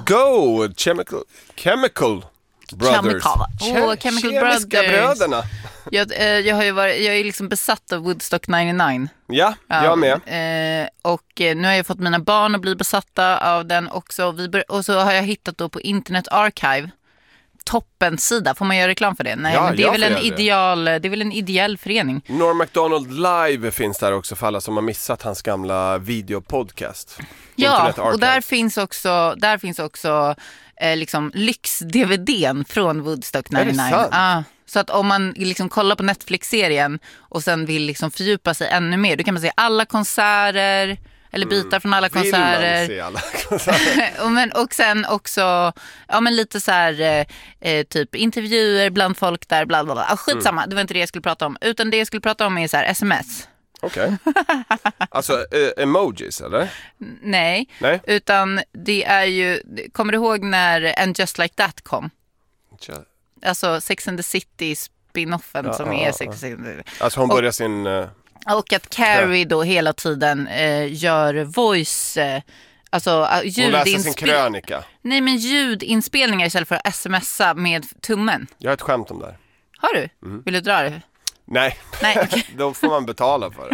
go! Chemical Brothers. Chemical Kemiska Brothers. bröderna. Jag är liksom besatt av Woodstock 99. Ja, jag med. Och nu har jag fått mina barn att bli besatta av den också. Och så har jag hittat då på Internet Archive toppensida. Får man göra reklam för det? Nej, men det är väl en ideell förening. Norm MacDonald Live finns där också för alla som har missat hans gamla videopodcast. Ja, och där finns också liksom lyx-DVDn från Woodstock 99. Är det sant? Så att om man liksom kollar på Netflix-serien och sen vill liksom fördjupa sig ännu mer, då kan man se alla konserter eller bitar från alla konserter. Vill man se alla konserter? och sen också lite så här typ intervjuer bland folk där, bla bla bla. Skitsamma, det var inte det jag skulle prata om, utan det jag skulle prata om är så här SMS. Okej. Alltså emojis, eller? Nej, utan det är ju, kommer du ihåg när And Just Like That kom? Alltså Sex and the City spin-offen som är Sex and the City. Alltså hon börjar sin... Och att Carrie då hela tiden gör voice... Alltså hon läser sin krönika. Nej, men ljudinspelningar istället för att smsa med tummen. Jag har ett skämt om det här. Har du? Vill du dra det? Nej. Okay. Då får man betala för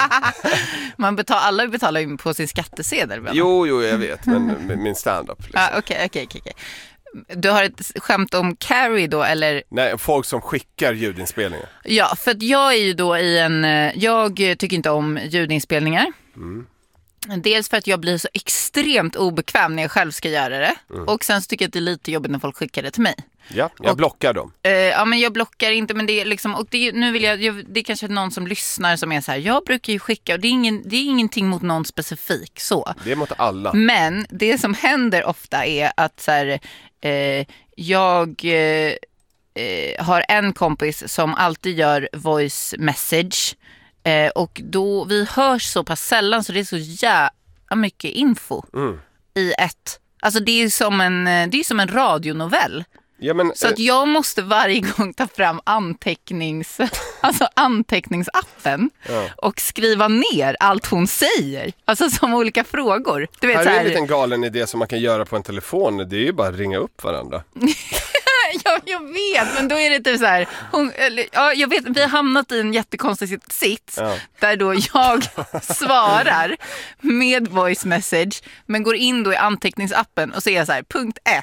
det. Alla betalar ju på sin skattesedel. Jo, jag vet. Men min stand-up liksom. Okej. Du har ett skämt om Carrie då, eller? Nej, folk som skickar ljudinspelningar. Ja, för att jag är ju då jag tycker inte om ljudinspelningar. Dels för att jag blir så extremt obekväm när jag själv ska göra det. Och sen så tycker jag att det är lite jobbigt när folk skickar det till mig. Ja, jag blockar dem. Men jag blockar inte, men det är liksom, och nu vill det är kanske någon som lyssnar som är så här, jag brukar ju skicka, och det är ingenting mot någon specifik så. Det är mot alla. Men det som händer ofta är att så här, jag har en kompis som alltid gör voice message, och då vi hörs så pass sällan så det är så jävla mycket info i ett. Alltså det är som en radionovell. Ja, men, så att jag måste varje gång ta fram anteckningsappen och skriva ner allt hon säger. Alltså som olika frågor. Du vet, här så här... är en liten galen idé som man kan göra på en telefon. Det är ju bara att ringa upp varandra. Ja, jag vet, men då är det typ så här jag vet, vi har hamnat i en jättekonstig sits där då jag svarar med voice message men går in då i anteckningsappen och säger så här, punkt 1.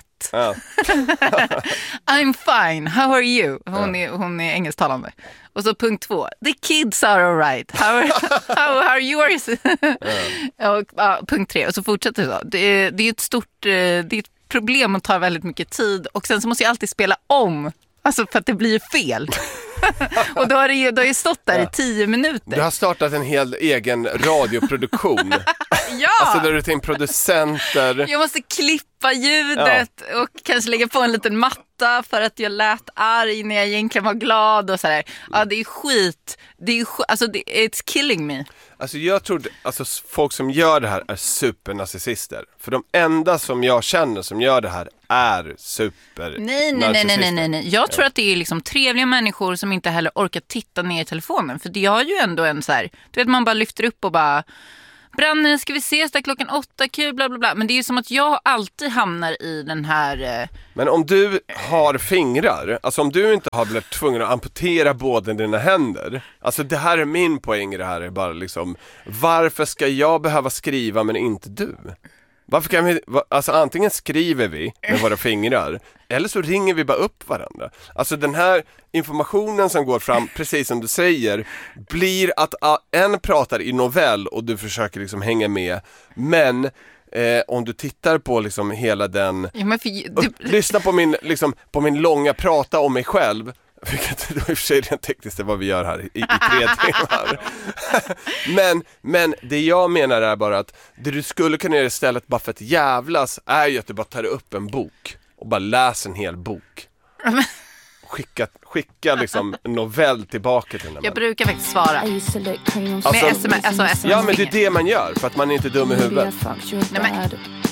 I'm fine, how are you? Hon är engelsktalande. Och så punkt 2, the kids are all right. How are yours? Och punkt 3, och så fortsätter det så. Det är ett stort problem och tar väldigt mycket tid, och sen så måste jag alltid spela om, alltså för att det blir fel. Och då har jag stått där i 10 minuter. Du har startat en hel egen radioproduktion. Ja! Alltså där du tar in producenter. Jag måste klippa ljudet och kanske lägga på en liten matta för att jag lät arg när jag egentligen var glad och sådär. Ja, det är skit. Alltså it's killing me. Alltså jag tror folk som gör det här är supernarcissister. För de enda som jag känner som gör det här är supernarcissister. Nej. Jag tror att det är liksom trevliga människor som inte heller orkar titta ner i telefonen. För det har ju ändå en så här, du vet, man bara lyfter upp och bara, Branne, ska vi ses där 8:00, kul, bla bla bla. Men det är ju som att jag alltid hamnar i den här... Men om du har fingrar, alltså om du inte har blivit tvungen att amputera båda dina händer, alltså det här är min poäng i det här, är bara liksom, varför ska jag behöva skriva men inte du? Varför kan vi, alltså antingen skriver vi med våra fingrar eller så ringer vi bara upp varandra. Alltså den här informationen som går fram, precis som du säger, blir att en pratar i novell och du försöker liksom hänga med. Men om du tittar på liksom hela den, lyssna på min långa prata om mig själv, vilket då i och för sig rent tekniskt är vad vi gör här i 3 timmar. men det jag menar är bara att det du skulle kunna göra istället bara för att jävlas är ju att du bara tar upp en bok och bara läser en hel bok. Skicka liksom en novell tillbaka till den. Jag brukar faktiskt svara med SMS. Ja, men det är det man gör för att man är inte dum i huvudet. Nej, men